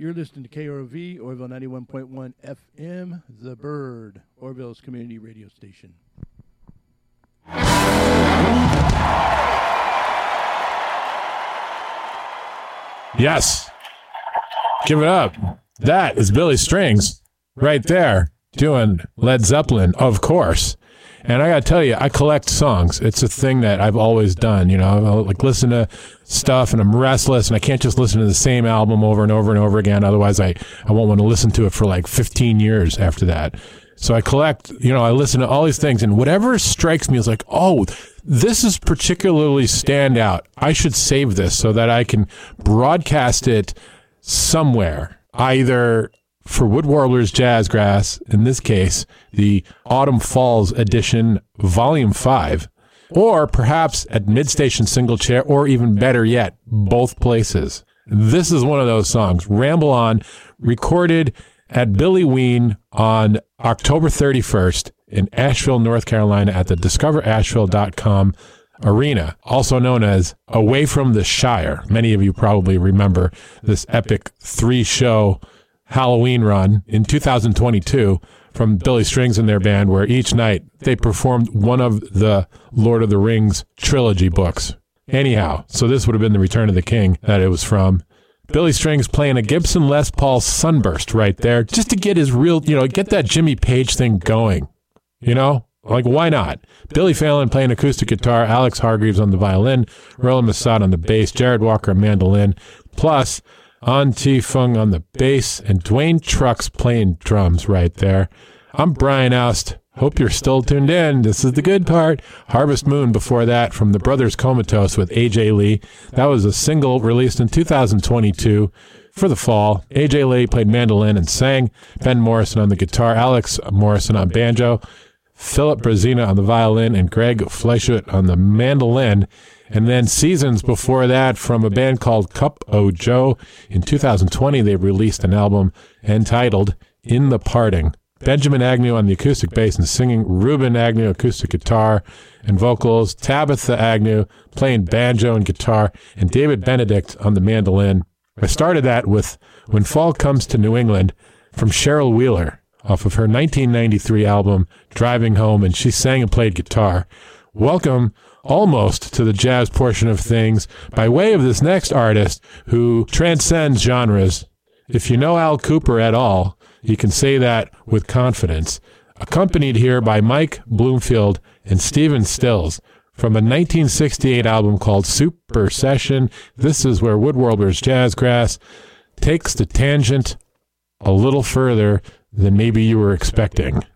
You're listening to KROV, Orville 91.1 FM, The Bird, Orville's community radio station. Yes. Give it up. That is Billy Strings right there doing Led Zeppelin, of course. And I got to tell you, I collect songs. It's a thing that I've always done. You know, I'll like listen to stuff and I'm restless and I can't just listen to the same album over and over and over again. Otherwise, I won't want to listen to it for like 15 years after that. So I collect, you know, I listen to all these things and whatever strikes me is like, oh, this is particularly stand out. I should save this so that I can broadcast it somewhere, either for Wood Warblers Jazzgrass, in this case, the Autumn Falls edition, Volume 5, or perhaps at Midstation Single Chair, or even better yet, both places. This is one of those songs, Ramble On, recorded at Billy Ween on October 31st in Asheville, North Carolina at the DiscoverAsheville.com arena, also known as Away from the Shire. Many of you probably remember this epic 3-show Halloween run in 2022 from Billy Strings and their band, where each night they performed one of the Lord of the Rings trilogy books. Anyhow, so this would have been the Return of the King that it was from. Billy Strings playing a Gibson Les Paul Sunburst right there, just to get his real, you know, get that Jimmy Page thing going. You know, like why not? Billy Phelan playing acoustic guitar, Alex Hargreaves on the violin, Roland Masad on the bass, Jared Walker on mandolin, plus An Ti Fung on the bass, and Dwayne Trucks playing drums right there. I'm Brian Oust. Hope you're still tuned in. This is the good part. Harvest Moon before that from the Brothers Comatose with A.J. Lee. That was a single released in 2022 for the fall. A.J. Lee played mandolin and sang. Ben Morrison on the guitar, Alex Morrison on banjo, Philip Brazina on the violin, and Greg Fleischut on the mandolin. And then seasons before that, from a band called Cup O' Joe, in 2020, they released an album entitled In the Parting. Benjamin Agnew on the acoustic bass and singing, Ruben Agnew acoustic guitar and vocals, Tabitha Agnew playing banjo and guitar, and David Benedict on the mandolin. I started that with When Fall Comes to New England from Cheryl Wheeler off of her 1993 album Driving Home, and she sang and played guitar. Welcome almost to the jazz portion of things by way of this next artist who transcends genres. If you know Al Cooper at all, you can say that with confidence. Accompanied here by Mike Bloomfield and Stephen Stills from a 1968 album called Super Session. This is where Wood Warblers Jazzgrass takes the tangent a little further than maybe you were expecting.